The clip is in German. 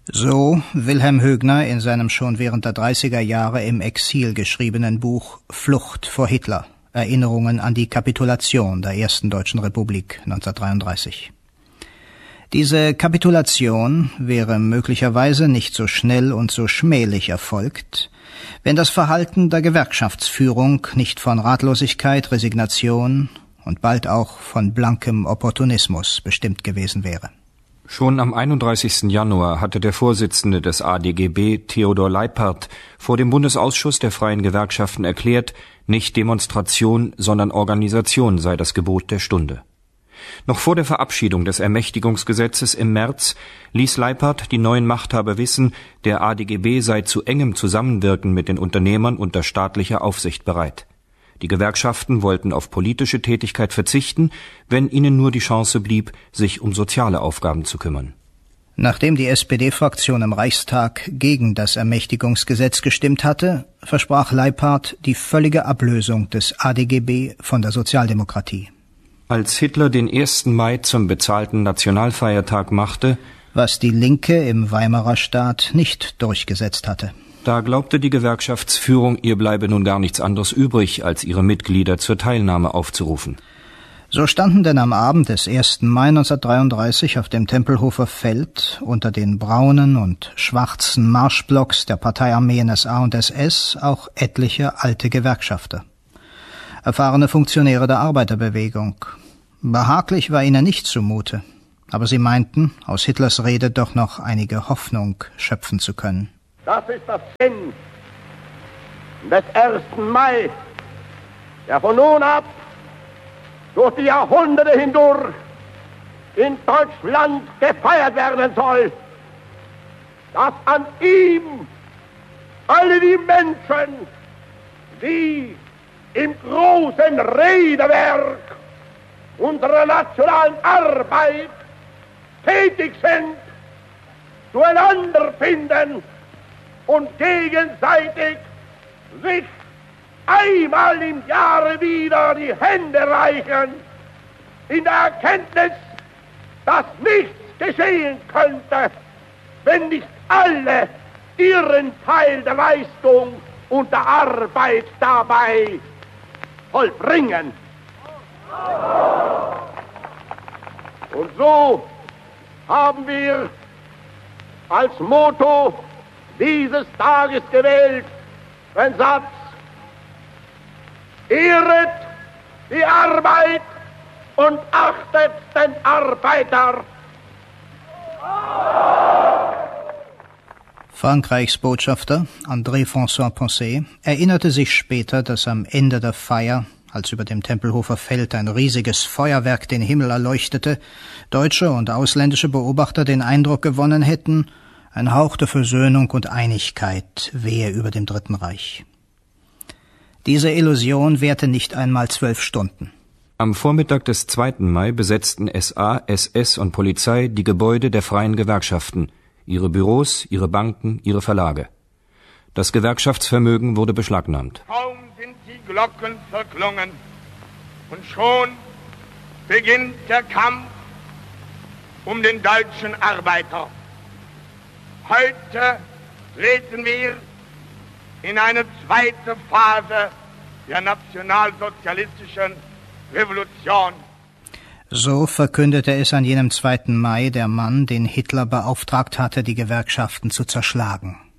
So Wilhelm Högner in seinem schon während der 30er Jahre im Exil geschriebenen Buch Flucht vor Hitler, Erinnerungen an die Kapitulation der ersten Deutschen Republik 1933. Diese Kapitulation wäre möglicherweise nicht so schnell und so schmählich erfolgt, wenn das Verhalten der Gewerkschaftsführung nicht von Ratlosigkeit, Resignation und bald auch von blankem Opportunismus bestimmt gewesen wäre. Schon am 31. Januar hatte der Vorsitzende des ADGB, Theodor Leipart, vor dem Bundesausschuss der Freien Gewerkschaften erklärt, nicht Demonstration, sondern Organisation sei das Gebot der Stunde. Noch vor der Verabschiedung des Ermächtigungsgesetzes im März ließ Leipart die neuen Machthaber wissen, der ADGB sei zu engem Zusammenwirken mit den Unternehmern unter staatlicher Aufsicht bereit. Die Gewerkschaften wollten auf politische Tätigkeit verzichten, wenn ihnen nur die Chance blieb, sich um soziale Aufgaben zu kümmern. Nachdem die SPD-Fraktion im Reichstag gegen das Ermächtigungsgesetz gestimmt hatte, versprach Leipart die völlige Ablösung des ADGB von der Sozialdemokratie. Als Hitler den 1. Mai zum bezahlten Nationalfeiertag machte, was die Linke im Weimarer Staat nicht durchgesetzt hatte. Da glaubte die Gewerkschaftsführung, ihr bleibe nun gar nichts anderes übrig, als ihre Mitglieder zur Teilnahme aufzurufen. So standen denn am Abend des 1. Mai 1933 auf dem Tempelhofer Feld unter den braunen und schwarzen Marschblocks der Parteiarmeen SA und SS auch etliche alte Gewerkschafter. Erfahrene Funktionäre der Arbeiterbewegung. Behaglich war ihnen nicht zumute, aber sie meinten, aus Hitlers Rede doch noch einige Hoffnung schöpfen zu können. Das ist das Sinn des 1. Mai, der von nun ab durch die Jahrhunderte hindurch in Deutschland gefeiert werden soll, dass an ihm alle die Menschen, die im großen Räderwerk unserer nationalen Arbeit tätig sind, zueinander finden und gegenseitig sich einmal im Jahre wieder die Hände reichen, in der Erkenntnis, dass nichts geschehen könnte, wenn nicht alle ihren Teil der Leistung und der Arbeit dabei vollbringen. Und so haben wir als Motto dieses Tages gewählt den Satz: Ehret die Arbeit und achtet den Arbeiter. Frankreichs Botschafter André-François Poncet erinnerte sich später, dass am Ende der Feier, als über dem Tempelhofer Feld ein riesiges Feuerwerk den Himmel erleuchtete, deutsche und ausländische Beobachter den Eindruck gewonnen hätten, ein Hauch der Versöhnung und Einigkeit wehe über dem Dritten Reich. Diese Illusion währte nicht einmal 12 Stunden. Am Vormittag des 2. Mai besetzten SA, SS und Polizei die Gebäude der Freien Gewerkschaften, ihre Büros, ihre Banken, ihre Verlage. Das Gewerkschaftsvermögen wurde beschlagnahmt. Kaum sind die Glocken verklungen und schon beginnt der Kampf um den deutschen Arbeiter. Heute treten wir in eine zweite Phase der nationalsozialistischen Revolution. So verkündete es an jenem 2. Mai der Mann, den Hitler beauftragt hatte, die Gewerkschaften zu zerschlagen.